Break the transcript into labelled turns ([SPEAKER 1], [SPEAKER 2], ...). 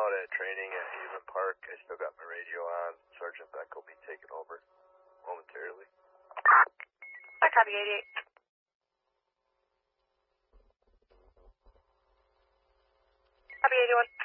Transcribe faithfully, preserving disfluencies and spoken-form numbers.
[SPEAKER 1] out at training at Haven Park. I still got my radio on. Sergeant Beck will be taking over momentarily.
[SPEAKER 2] I copy eighty-eight. Copy eighty-one.